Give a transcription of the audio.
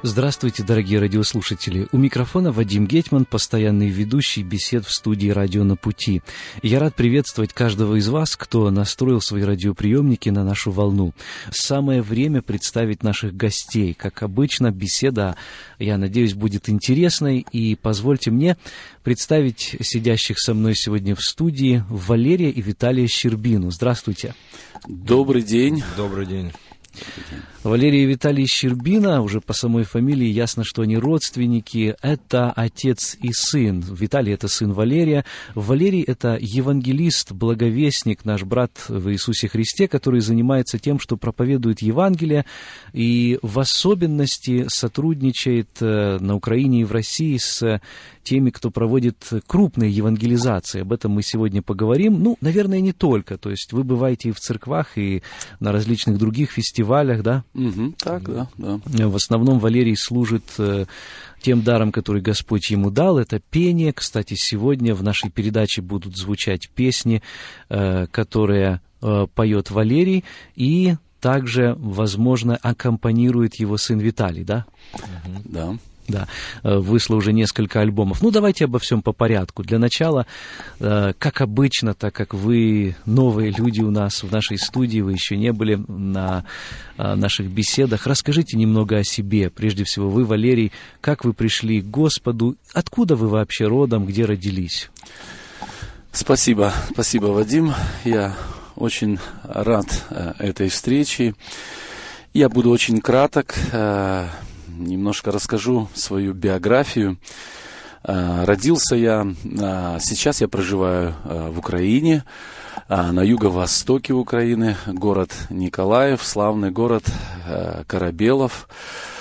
Здравствуйте, дорогие радиослушатели. У микрофона Вадим Гетман, постоянный ведущий бесед в студии «Радио на пути». Я рад приветствовать каждого из вас, кто настроил свои радиоприемники на нашу волну. Самое время представить наших гостей. Как обычно, беседа, я надеюсь, будет интересной. И позвольте мне представить сидящих со мной сегодня в студии Валерия и Виталия Щербину. Здравствуйте. Добрый день. Добрый день. Валерий и Виталий Щербина, уже по самой фамилии ясно, что они родственники. Это отец и сын. Виталий — это сын Валерия. Валерий — это евангелист, благовестник, наш брат в Иисусе Христе, который занимается тем, что проповедует Евангелие и в особенности сотрудничает на Украине и в России с теми, кто проводит крупные евангелизации. Об этом мы сегодня поговорим. Ну, наверное, не только. То есть вы бываете и в церквах, и на различных других фестивалях, да? Так, да. В основном Валерий служит тем даром, который Господь ему дал, это пение. Кстати, сегодня в нашей передаче будут звучать песни, которые поет Валерий, и также, возможно, аккомпанирует его сын Виталий, да? Да. Да, вышло уже несколько альбомов. Ну, давайте обо всем по порядку. Для начала, как обычно, так как вы новые люди у нас в нашей студии, вы еще не были на наших беседах, расскажите немного о себе. Прежде всего, вы, Валерий, как вы пришли к Господу, откуда вы вообще родом, где родились? Спасибо, Вадим. Я очень рад этой встрече. Я буду очень краток. Немножко расскажу свою биографию. Родился я, сейчас я проживаю в Украине, на юго-востоке Украины, город Николаев, славный город Корабелов.